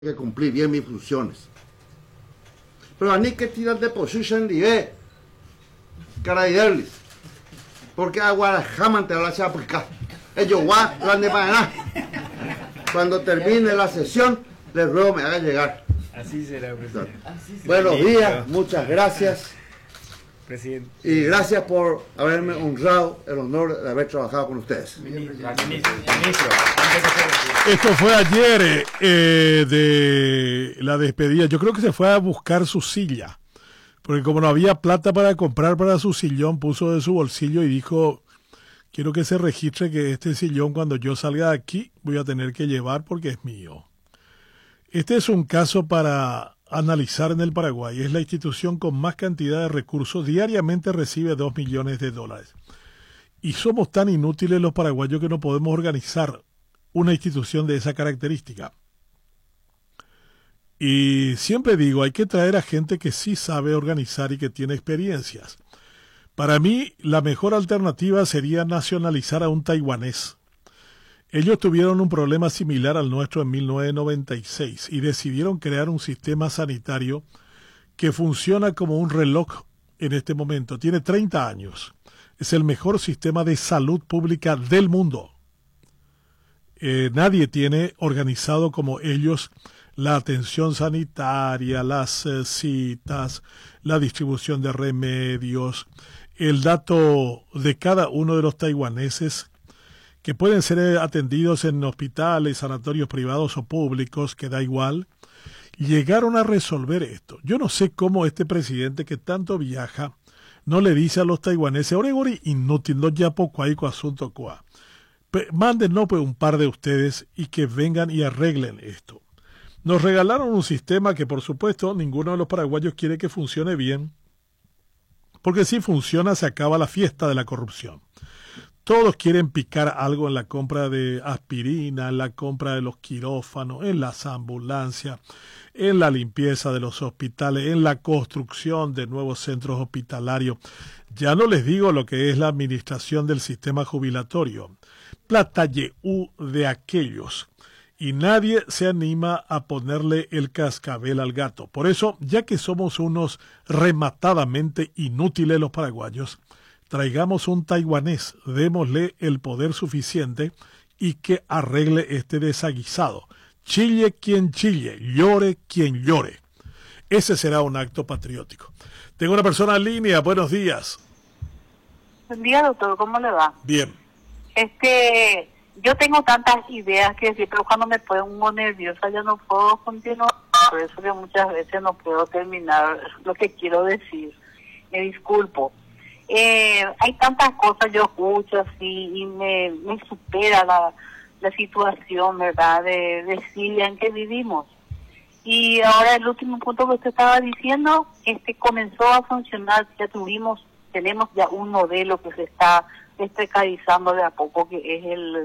que cumplir bien mis funciones. Pero ni que tirar de posición de cara de porque agua jamás te la chapica. Ellos van de para cuando termine la sesión, les ruego me haga llegar. Así será, presidente. Buenos días, muchas gracias. Presidente. Y gracias por haberme honrado el honor de haber trabajado con ustedes. Ministro. Esto fue ayer de la despedida. Yo creo que se fue a buscar su silla, porque como no había plata para comprar para su sillón, puso de su bolsillo y dijo: quiero que se registre que este sillón, cuando yo salga de aquí, voy a tener que llevar porque es mío. Este es un caso para analizar en el Paraguay. Es la institución con más cantidad de recursos. Diariamente recibe 2 millones de dólares. Y somos tan inútiles los paraguayos que no podemos organizar una institución de esa característica. Y siempre digo, hay que traer a gente que sí sabe organizar y que tiene experiencias. Para mí, la mejor alternativa sería nacionalizar a un taiwanés. Ellos tuvieron un problema similar al nuestro en 1996 y decidieron crear un sistema sanitario que funciona como un reloj en este momento. Tiene 30 años. Es el mejor sistema de salud pública del mundo. Nadie tiene organizado como ellos la atención sanitaria, las citas, la distribución de remedios, el dato de cada uno de los taiwaneses que pueden ser atendidos en hospitales, sanatorios privados o públicos, que da igual. Llegaron a resolver esto. Yo no sé cómo este presidente que tanto viaja no le dice a los taiwaneses: oregori inútil, no ya poco hay con asunto coa. Mándenos pues un par de ustedes y que vengan y arreglen esto. Nos regalaron un sistema que, por supuesto, ninguno de los paraguayos quiere que funcione bien, porque si funciona se acaba la fiesta de la corrupción. Todos quieren picar algo en la compra de aspirina, en la compra de los quirófanos, en las ambulancias, en la limpieza de los hospitales, en la construcción de nuevos centros hospitalarios. Ya no les digo lo que es la administración del sistema jubilatorio. Plata de aquellos. Y nadie se anima a ponerle el cascabel al gato. Por eso, ya que somos unos rematadamente inútiles los paraguayos, traigamos un taiwanés, démosle el poder suficiente y que arregle este desaguisado. Chille quien chille, llore quien llore. Ese será un acto patriótico. Tengo una persona en línea, buenos días. Buen día, doctor, ¿cómo le va? Bien. Yo tengo tantas ideas que decir, pero cuando me pongo nerviosa ya no puedo continuar, por eso que muchas veces no puedo terminar lo que quiero decir. Me disculpo. Hay tantas cosas yo escucho así y me supera la situación, ¿verdad?, de Siria en que vivimos. Y ahora el último punto que usted estaba diciendo, comenzó a funcionar, tenemos ya un modelo que se está precarizando de a poco, que es el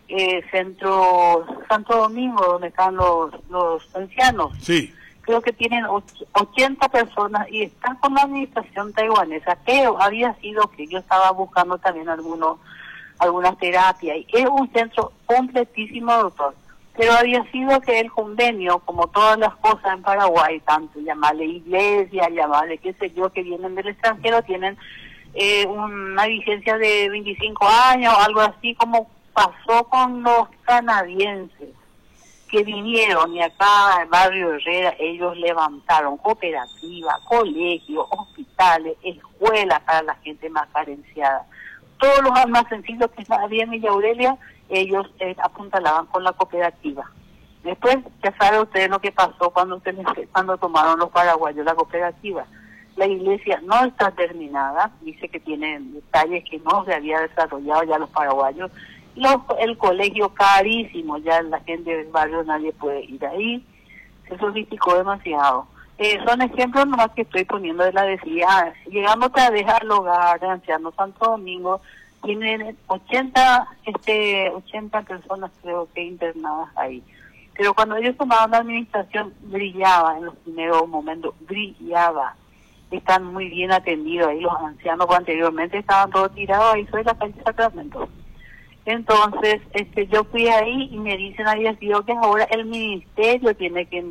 centro Santo Domingo, donde están los ancianos. Sí. Creo que tienen 80 personas y están con la administración taiwanesa, que había sido que yo estaba buscando también algunas terapias. Y es un centro completísimo, doctor. Pero había sido que el convenio, como todas las cosas en Paraguay, tanto llamarle iglesia, llamarle qué sé yo, que vienen del extranjero, tienen una vigencia de 25 años, algo así como pasó con los canadienses que vinieron, y acá en Barrio Herrera ellos levantaron cooperativas, colegios, hospitales, escuelas para la gente más carenciada. Todos los almacencitos que había en Villa Aurelia, ellos apuntalaban con la cooperativa. Después, ya sabe usted lo que pasó cuando tomaron los paraguayos la cooperativa. La iglesia no está terminada, dice que tiene detalles que no se había desarrollado ya los paraguayos. El colegio carísimo, ya la gente del barrio nadie puede ir ahí, se sofisticó demasiado. Son ejemplos nomás que estoy poniendo de la decía. Llegando otra vez al hogar de ancianos Santo Domingo, tienen 80 personas creo que internadas ahí. Pero cuando ellos tomaron la administración, brillaba en los primeros momentos, brillaba. Están muy bien atendidos ahí los ancianos, que anteriormente estaban todos tirados ahí sobre la calle Sacramento. Entonces, yo fui ahí y me dicen había sido que ahora el ministerio tiene que